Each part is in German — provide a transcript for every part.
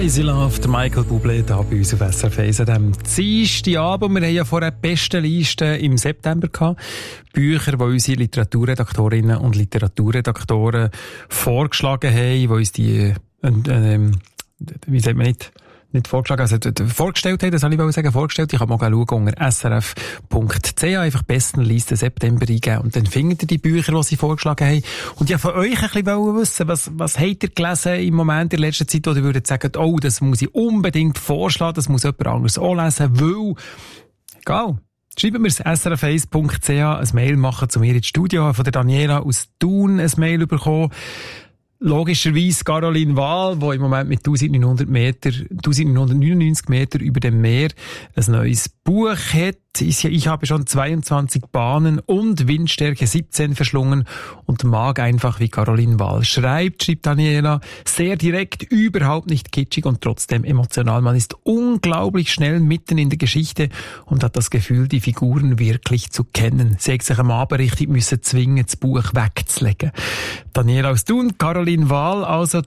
Crazy Love, der Michael Bublé da bei uns auf SRF 1 an diesem Dienstagabend. Wir haben ja vorher die beste Liste im September gehabt. Bücher, die unsere Literaturredaktorinnen und Literaturredaktoren vorgeschlagen haben, die uns die, wie sagt man nicht vorgeschlagen, also vorgestellt haben, das soll ich sagen, vorgestellt. Ich kann mal schauen unter srf.ch, einfach Bestenliste September eingeben und dann findet ihr die Bücher, die sie vorgeschlagen haben. Und ja, von euch ein bisschen wissen, was habt ihr gelesen im Moment, in letzter Zeit, wo ihr würdet sagen, oh, das muss ich unbedingt vorschlagen, das muss jemand anderes auch lesen, weil, egal. Schreiben wir es srf1.ch, ein Mail machen zu mir ins Studio, von der Daniela aus Thun ein Mail bekommen. Logischerweise Caroline Wahl, die im Moment mit 1999 Meter über dem Meer ein neues Buch hat. Ich habe schon 22 Bahnen und Windstärke 17 verschlungen und mag einfach, wie Caroline Wahl schreibt Daniela. Sehr direkt, überhaupt nicht kitschig und trotzdem emotional. Man ist unglaublich schnell mitten in der Geschichte und hat das Gefühl, die Figuren wirklich zu kennen. Sie hat sich am Abend richtig müssen zwingen, das Buch wegzulegen. Daniela aus Thun, Caroline Wahl, also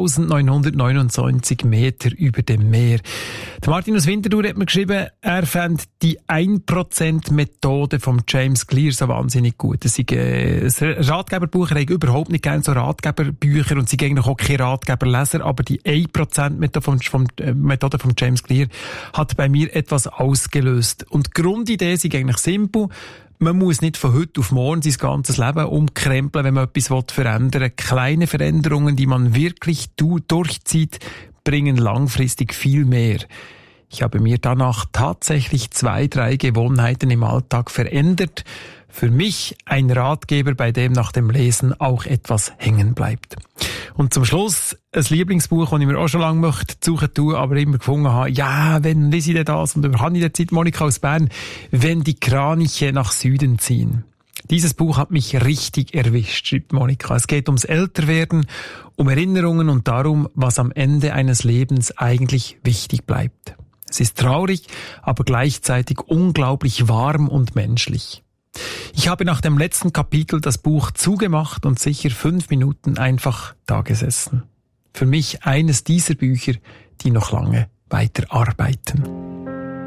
1929 Meter über dem Meer. Der Martin aus Winterthur hat mir geschrieben, er fand die 1%-Methode von James Clear so wahnsinnig gut. Das ist ein Ratgeberbuch, er hat überhaupt nicht gerne so Ratgeberbücher und sie eigentlich auch keine Ratgeberleser, aber die 1%-Methode von James Clear hat bei mir etwas ausgelöst. Und die Grundidee ist eigentlich simpel. Man muss nicht von heute auf morgen sein ganzes Leben umkrempeln, wenn man etwas verändern will. Kleine Veränderungen, die man wirklich durchzieht, bringen langfristig viel mehr. Ich habe mir danach tatsächlich 2-3 Gewohnheiten im Alltag verändert. Für mich ein Ratgeber, bei dem nach dem Lesen auch etwas hängen bleibt. Und zum Schluss ein Lieblingsbuch, das ich mir auch schon lange möchte suchen tun, aber immer gefunden habe, ja, wenn lese ich denn das? Und habe ich der Zeit Monika aus Bern, wenn die Kraniche nach Süden ziehen. Dieses Buch hat mich richtig erwischt, schreibt Monika. Es geht ums Älterwerden, um Erinnerungen und darum, was am Ende eines Lebens eigentlich wichtig bleibt. Es ist traurig, aber gleichzeitig unglaublich warm und menschlich. Ich habe nach dem letzten Kapitel das Buch zugemacht und sicher 5 Minuten einfach da gesessen. Für mich eines dieser Bücher, die noch lange weiterarbeiten.